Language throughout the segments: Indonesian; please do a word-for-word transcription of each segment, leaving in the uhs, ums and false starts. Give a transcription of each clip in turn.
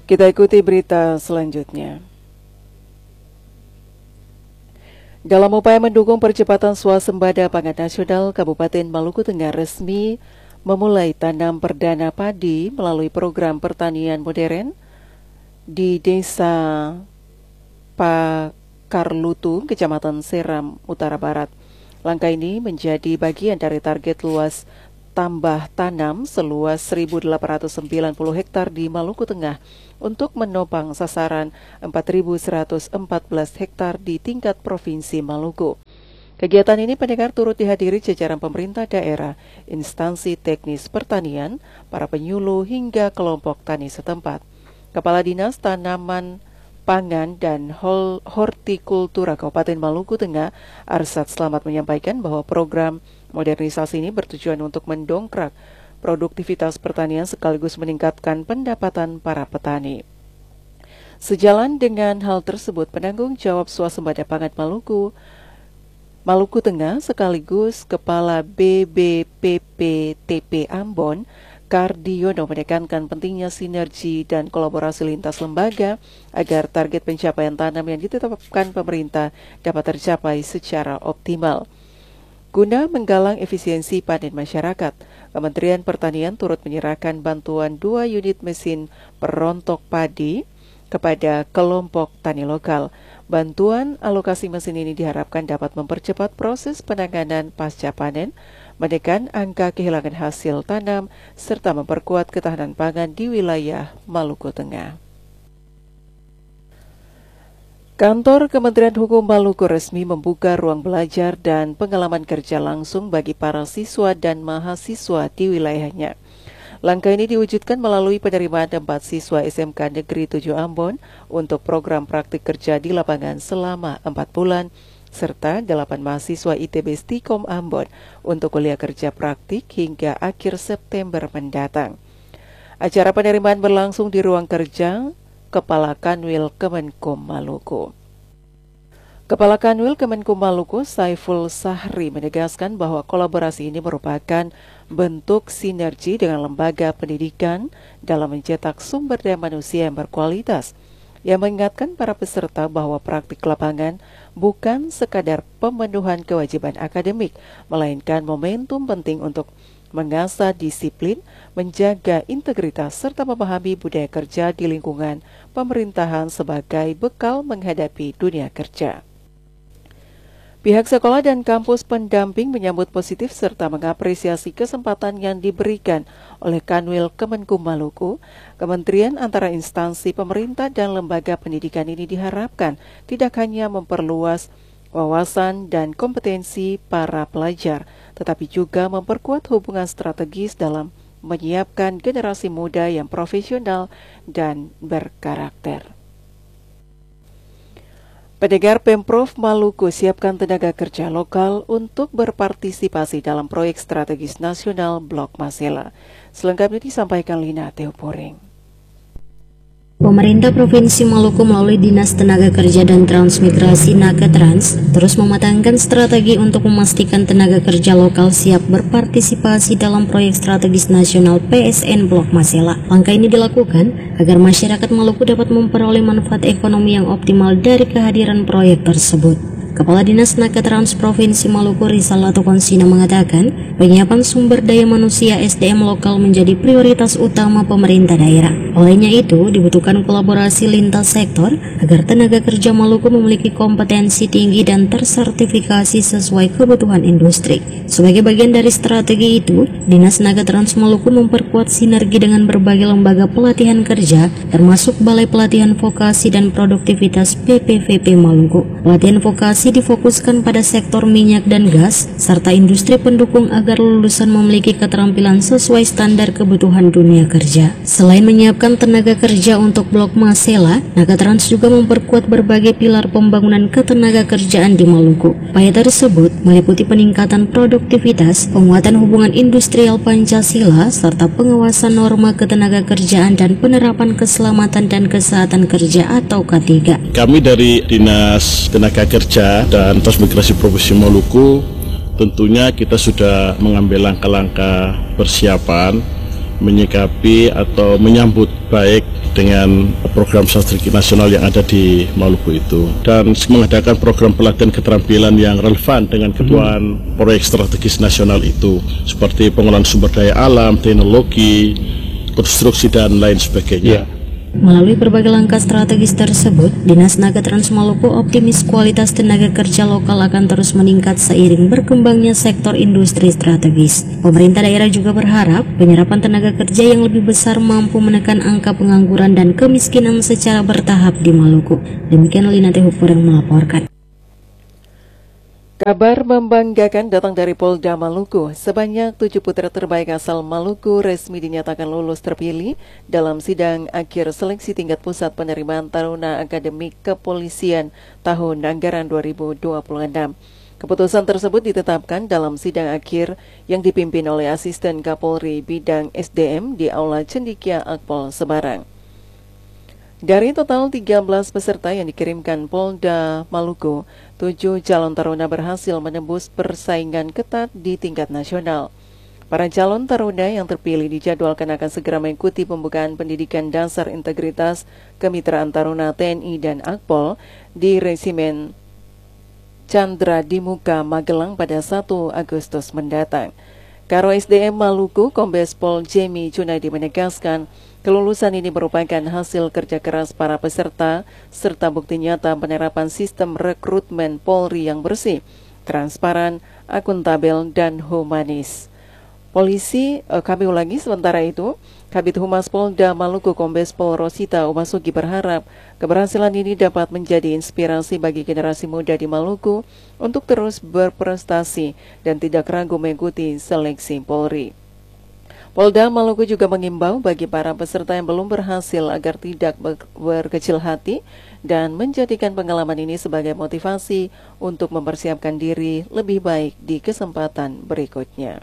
Kita ikuti berita selanjutnya. Dalam upaya mendukung percepatan swasembada pangan nasional, Kabupaten Maluku Tengah resmi memulai tanam perdana padi melalui program pertanian modern di Desa Pakarlutu, Kecamatan Seram, Utara Barat. Langkah ini menjadi bagian dari target luas tambah tanam seluas seribu delapan ratus sembilan puluh hektar di Maluku Tengah untuk menopang sasaran empat ribu seratus empat belas hektar di tingkat Provinsi Maluku. Kegiatan ini pendengar turut dihadiri jajaran pemerintah daerah, instansi teknis pertanian, para penyuluh hingga kelompok tani setempat. Kepala Dinas Tanaman Pangan dan Hortikultura Kabupaten Maluku Tengah, Arsad Slamet, menyampaikan bahwa program modernisasi ini bertujuan untuk mendongkrak produktivitas pertanian sekaligus meningkatkan pendapatan para petani. Sejalan dengan hal tersebut, penanggung jawab swasembada pangan Maluku, Maluku Tengah sekaligus Kepala B B P P T P Ambon, Kardiono, menekankan pentingnya sinergi dan kolaborasi lintas lembaga agar target pencapaian tanam yang ditetapkan pemerintah dapat tercapai secara optimal. Guna menggalang efisiensi panen masyarakat, Kementerian Pertanian turut menyerahkan bantuan dua unit mesin perontok padi kepada kelompok tani lokal. Bantuan alokasi mesin ini diharapkan dapat mempercepat proses penanganan pasca panen, menekan angka kehilangan hasil tanam, serta memperkuat ketahanan pangan di wilayah Maluku Tengah. Kantor Kementerian Hukum Maluku resmi membuka ruang belajar dan pengalaman kerja langsung bagi para siswa dan mahasiswa di wilayahnya. Langkah ini diwujudkan melalui penerimaan empat siswa S M K Negeri tujuh Ambon untuk program praktik kerja di lapangan selama empat bulan, serta delapan mahasiswa I T B Stikom Ambon untuk kuliah kerja praktik hingga akhir September mendatang. Acara penerimaan berlangsung di ruang kerja Kepala Kanwil Kemenkum Maluku. Kepala Kanwil Kemenkum Maluku, Saiful Sahri, menegaskan bahwa kolaborasi ini merupakan bentuk sinergi dengan lembaga pendidikan dalam mencetak sumber daya manusia yang berkualitas. Ia mengingatkan para peserta bahwa praktik lapangan bukan sekadar pemenuhan kewajiban akademik, melainkan momentum penting untuk mengasah disiplin, menjaga integritas, serta memahami budaya kerja di lingkungan pemerintahan sebagai bekal menghadapi dunia kerja. Pihak sekolah dan kampus pendamping menyambut positif serta mengapresiasi kesempatan yang diberikan oleh Kanwil Kemenkum Maluku. Kementerian antara instansi pemerintah dan lembaga pendidikan ini diharapkan tidak hanya memperluas wawasan dan kompetensi para pelajar, tetapi juga memperkuat hubungan strategis dalam menyiapkan generasi muda yang profesional dan berkarakter. Pendengar, Pemprov Maluku siapkan tenaga kerja lokal untuk berpartisipasi dalam proyek strategis nasional Blok Masela. Selengkapnya disampaikan Lina Teoporing. Pemerintah Provinsi Maluku melalui Dinas Tenaga Kerja dan Transmigrasi Nakatrans terus mematangkan strategi untuk memastikan tenaga kerja lokal siap berpartisipasi dalam proyek strategis nasional P S N Blok Masela. Langkah ini dilakukan agar masyarakat Maluku dapat memperoleh manfaat ekonomi yang optimal dari kehadiran proyek tersebut. Kepala Dinas Nakatrans Provinsi Maluku, Rizal Latukonsina, mengatakan penyiapan sumber daya manusia S D M lokal menjadi prioritas utama pemerintah daerah. Olehnya itu, dibutuhkan kolaborasi lintas sektor agar tenaga kerja Maluku memiliki kompetensi tinggi dan tersertifikasi sesuai kebutuhan industri. Sebagai bagian dari strategi itu, Dinas Nakatrans Maluku memperkuat sinergi dengan berbagai lembaga pelatihan kerja, termasuk Balai Pelatihan Vokasi dan Produktivitas B P V P Maluku. Pelatihan vokasi difokuskan pada sektor minyak dan gas, serta industri pendukung agar lulusan memiliki keterampilan sesuai standar kebutuhan dunia kerja. Selain menyiapkan tenaga kerja untuk Blok Masela, Nakatrans juga memperkuat berbagai pilar pembangunan ketenaga kerjaan di Maluku. Upaya tersebut meliputi peningkatan produktivitas, penguatan hubungan industrial Pancasila, serta pengawasan norma ketenaga kerjaan dan penerapan keselamatan dan kesehatan kerja atau K tiga. Kami dari Dinas Tenaga Kerja dan Transmigrasi Provinsi Maluku tentunya kita sudah mengambil langkah-langkah persiapan menyikapi atau menyambut baik dengan program strategi nasional yang ada di Maluku itu, dan mengadakan program pelatihan keterampilan yang relevan dengan kebutuhan hmm. proyek strategis nasional itu, seperti pengelolaan sumber daya alam, teknologi, konstruksi, dan lain sebagainya. Yeah. Melalui berbagai langkah strategis tersebut, Dinas Tenaga Trans Maluku optimis kualitas tenaga kerja lokal akan terus meningkat seiring berkembangnya sektor industri strategis. Pemerintah daerah juga berharap penyerapan tenaga kerja yang lebih besar mampu menekan angka pengangguran dan kemiskinan secara bertahap di Maluku. Demikian Lina Tehupur yang melaporkan. Kabar membanggakan datang dari Polda Maluku. Sebanyak tujuh putra terbaik asal Maluku resmi dinyatakan lulus terpilih dalam sidang akhir seleksi tingkat pusat penerimaan taruna akademik kepolisian tahun anggaran dua ribu dua puluh enam. Keputusan tersebut ditetapkan dalam sidang akhir yang dipimpin oleh Asisten Kapolri Bidang S D M di Aula Cendikia Akpol Semarang. Dari total tiga belas peserta yang dikirimkan Polda Maluku, tujuh calon taruna berhasil menembus persaingan ketat di tingkat nasional. Para calon taruna yang terpilih dijadwalkan akan segera mengikuti pembukaan pendidikan dasar integritas Kemitraan Taruna T N I dan Akpol di Resimen Chandra di Muka, Magelang pada satu Agustus mendatang. Karo S D M Maluku, Kombes Pol Jamie Junaidi menegaskan, kelulusan ini merupakan hasil kerja keras para peserta serta bukti nyata penerapan sistem rekrutmen Polri yang bersih, transparan, akuntabel, dan humanis. Polisi, eh, kami ulangi sementara itu, Kabid Humas Polda Maluku Kombes Pol Rosita Umasugi berharap keberhasilan ini dapat menjadi inspirasi bagi generasi muda di Maluku untuk terus berprestasi dan tidak ragu mengikuti seleksi Polri. Polda Maluku juga mengimbau bagi para peserta yang belum berhasil agar tidak berkecil hati dan menjadikan pengalaman ini sebagai motivasi untuk mempersiapkan diri lebih baik di kesempatan berikutnya.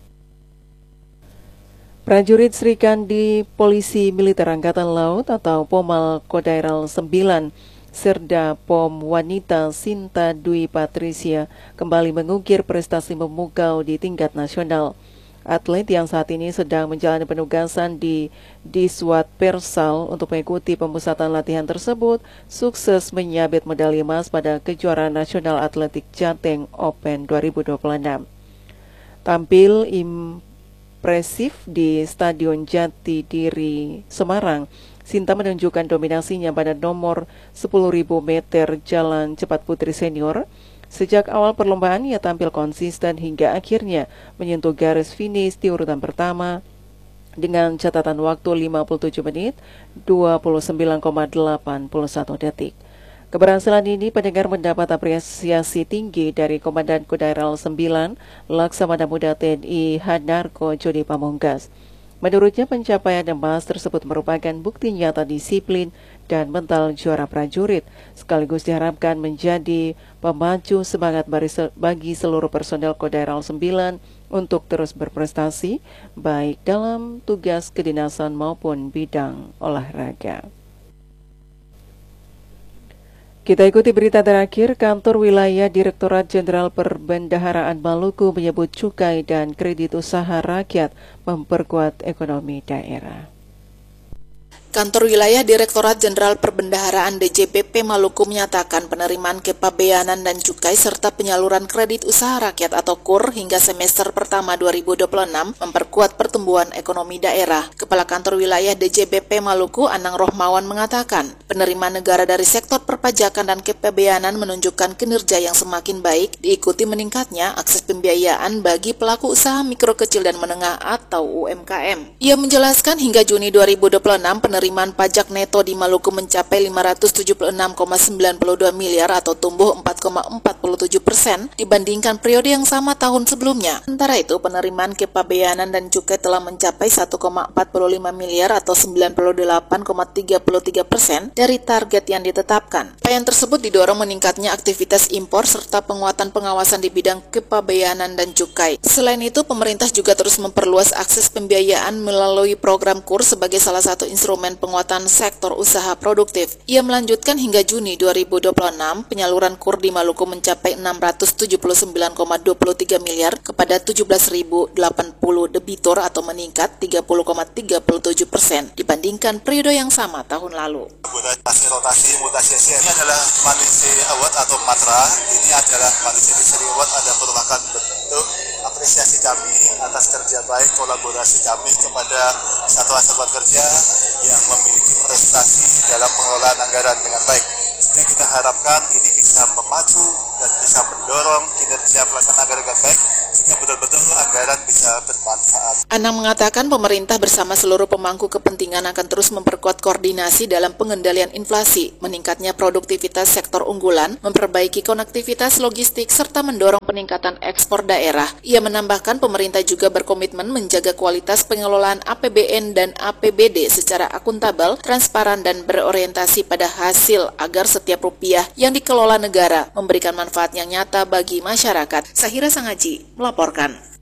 Prajurit Srikandi Polisi Militer Angkatan Laut atau Pomal Kodairal sembilan Serda Pom Wanita Sinta Dwi Patricia kembali mengukir prestasi memukau di tingkat nasional. Atlet yang saat ini sedang menjalani penugasan di Diswat Persal untuk mengikuti pemusatan latihan tersebut sukses menyabet medali emas pada kejuaraan nasional atletik Jateng Open dua ribu dua puluh enam. Tampil impresif di Stadion Jatidiri Semarang, Sinta menunjukkan dominasinya pada nomor sepuluh ribu meter jalan cepat putri senior. Sejak awal perlombaan, ia tampil konsisten hingga akhirnya menyentuh garis finish di urutan pertama dengan catatan waktu lima puluh tujuh menit dua puluh sembilan koma delapan satu detik. Keberhasilan ini pendengar mendapat apresiasi tinggi dari Komandan Kodairal sembilan Laksamana Muda T N I Hanarko Jody Pamungkas. Menurutnya pencapaian emas tersebut merupakan bukti nyata disiplin dan mental juara prajurit, sekaligus diharapkan menjadi pemacu semangat bagi seluruh personel Kodairal sembilan untuk terus berprestasi, baik dalam tugas kedinasan maupun bidang olahraga. Kita ikuti berita terakhir. Kantor Wilayah Direktorat Jenderal Perbendaharaan Maluku menyebut cukai dan kredit usaha rakyat memperkuat ekonomi daerah. Kantor Wilayah Direktorat Jenderal Perbendaharaan D J P P Maluku menyatakan penerimaan kepabeanan dan cukai serta penyaluran kredit usaha rakyat atau K U R hingga semester pertama dua ribu dua puluh enam memperkuat pertumbuhan ekonomi daerah. Kepala Kantor Wilayah D J P P Maluku Anang Rohmawan mengatakan, penerimaan negara dari sektor perpajakan dan kepabeanan menunjukkan kinerja yang semakin baik, diikuti meningkatnya akses pembiayaan bagi pelaku usaha mikro kecil dan menengah atau U M K M. Ia menjelaskan hingga Juni dua ribu dua puluh enam penerimaan Penerimaan pajak neto di Maluku mencapai lima ratus tujuh puluh enam koma sembilan dua miliar atau tumbuh empat koma empat tujuh persen dibandingkan periode yang sama tahun sebelumnya. Sementara itu, penerimaan kepabeanan dan cukai telah mencapai satu koma empat lima miliar atau sembilan puluh delapan koma tiga tiga persen dari target yang ditetapkan. Capaian tersebut didorong meningkatnya aktivitas impor serta penguatan pengawasan di bidang kepabeanan dan cukai. Selain itu, pemerintah juga terus memperluas akses pembiayaan melalui program K U R sebagai salah satu instrumen dengan penguatan sektor usaha produktif. Ia melanjutkan hingga Juni dua ribu dua puluh enam, penyaluran K U R di Maluku mencapai enam ratus tujuh puluh sembilan koma dua puluh tiga miliar kepada tujuh belas ribu delapan puluh debitur atau meningkat tiga puluh koma tiga puluh tujuh persen dibandingkan periode yang sama tahun lalu. Rotasi rotasi mutasi ini adalah Malaysia Award atau Matra. Ini adalah Malaysia Award, ada merupakan bentuk apresiasi kami atas kerja baik kolaborasi kami kepada satuan-satuan kerja yang memiliki prestasi dalam pengelolaan anggaran dengan baik. Sehingga kita harapkan ini bisa memacu dan bisa mendorong kinerja pelaksanaan anggaran dengan baik sehingga betul-betul anggaran bisa bermanfaat. Anang mengatakan pemerintah bersama seluruh pemangku kepentingan akan terus memperkuat koordinasi dalam pengendalian inflasi, meningkatnya produktivitas sektor unggulan, memperbaiki konektivitas logistik, serta mendorong peningkatan ekspor daerah. Ia menambahkan pemerintah juga berkomitmen menjaga kualitas pengelolaan A P B N dan A P B D secara akuntabel, transparan, dan berorientasi pada hasil agar setiap rupiah yang dikelola negara memberikan manfaat yang nyata bagi masyarakat. Sahira Sangaji melaporkan.